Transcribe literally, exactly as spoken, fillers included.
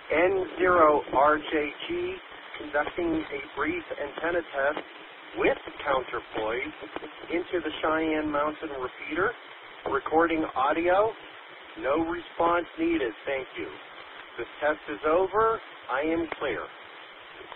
N zero R J G conducting a brief antenna test with counterpoise into the Cheyenne Mountain repeater. Recording audio. No response needed. Thank you. The test is over. I am clear.